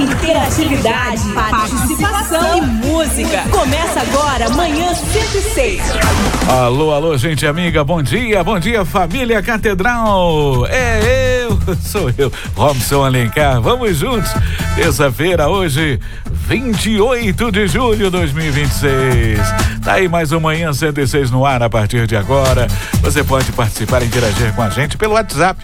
Interatividade, participação e música. Começa agora, Manhã 106. Alô, gente amiga, bom dia família Catedral. Sou eu, Robson Alencar, vamos juntos. Terça-feira, hoje, 28 de julho de 2026. Tá aí mais um Manhã 106 no ar a partir de agora. Você pode participar e interagir com a gente pelo WhatsApp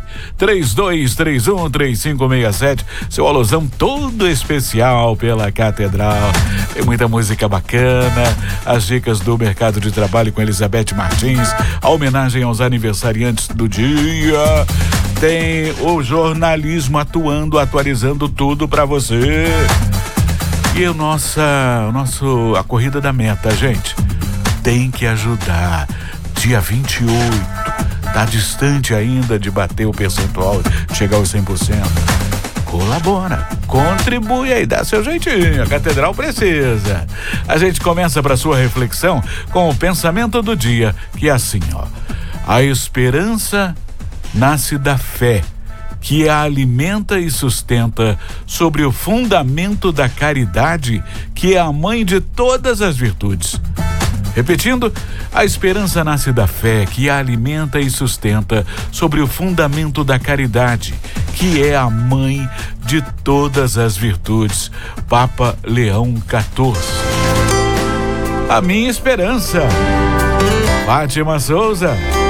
3231-3567. Seu alusão todo especial pela Catedral. Tem muita música bacana, as dicas do mercado de trabalho com Elizabeth Martins, a homenagem aos aniversariantes do dia. Tem o jornalismo atualizando tudo pra você. E a corrida da meta, gente, tem que ajudar. Dia 28, tá distante ainda de bater o percentual, chegar aos 100%. Colabora, contribui aí, dá seu jeitinho, a Catedral precisa. A gente começa para sua reflexão com o pensamento do dia, que é assim, ó: a esperança nasce da fé, que a alimenta e sustenta sobre o fundamento da caridade, que é a mãe de todas as virtudes. Repetindo, a esperança nasce da fé, que a alimenta e sustenta sobre o fundamento da caridade, que é a mãe de todas as virtudes. Papa Leão XIV. A minha esperança. Fátima Souza.